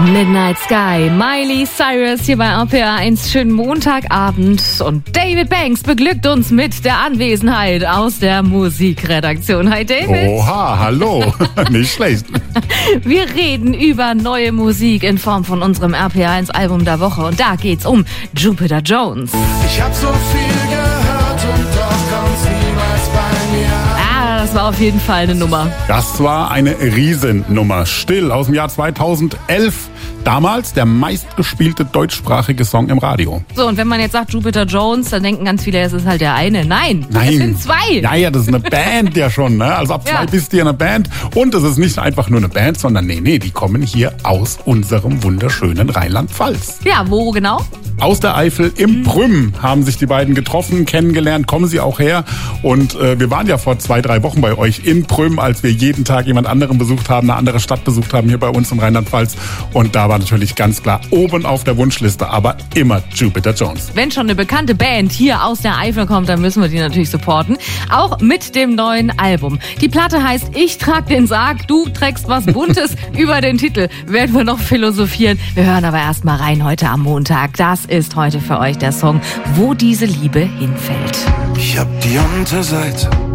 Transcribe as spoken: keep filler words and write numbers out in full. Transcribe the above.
Midnight Sky, Miley Cyrus hier bei R P R eins. Schönen Montagabend und David Banks beglückt uns mit der Anwesenheit aus der Musikredaktion. Hi David. Oha, hallo. Nicht schlecht. Wir reden über neue Musik in Form von unserem R P R eins Album der Woche und da geht's um Jupiter Jones. Ich hab so viel gehört und doch kommt's niemals bei mir an. Ah, das war auf jeden Fall eine Nummer. Das war eine Riesennummer. Still aus dem Jahr zweitausendelf. Damals der meistgespielte deutschsprachige Song im Radio. So, und wenn man jetzt sagt Jupiter Jones, dann denken ganz viele, es ist halt der eine. Nein, Nein. es sind zwei. Naja, das ist eine Band ja schon, ne? Also ab zwei Ja. bist du ja eine Band. Und es ist nicht einfach nur eine Band, sondern nee, nee, die kommen hier aus unserem wunderschönen Rheinland-Pfalz. Ja, wo genau? Aus der Eifel im Prüm haben sich die beiden getroffen, kennengelernt, kommen sie auch her. Und äh, wir waren ja vor zwei, drei Wochen bei euch in Prüm, als wir jeden Tag jemand anderen besucht haben, eine andere Stadt besucht haben hier bei uns im Rheinland-Pfalz. Und da war natürlich ganz klar oben auf der Wunschliste, aber immer Jupiter Jones. Wenn schon eine bekannte Band hier aus der Eifel kommt, dann müssen wir die natürlich supporten. Auch mit dem neuen Album. Die Platte heißt Ich trag den Sarg, du trägst was Buntes. Über den Titel werden wir noch philosophieren. Wir hören aber erst mal rein heute am Montag. Das ist heute für euch der Song Wo diese Liebe hinfällt. Ich hab die Unterseite